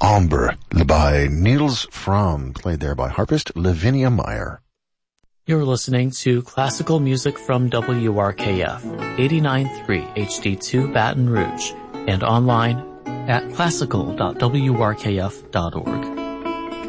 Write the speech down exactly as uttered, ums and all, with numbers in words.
Ombre by Niels Fromm, played there by harpist Lavinia Meyer. You're listening to classical music from W R K F, eighty-nine point three H D two Baton Rouge, and online at classical dot w r k f dot org.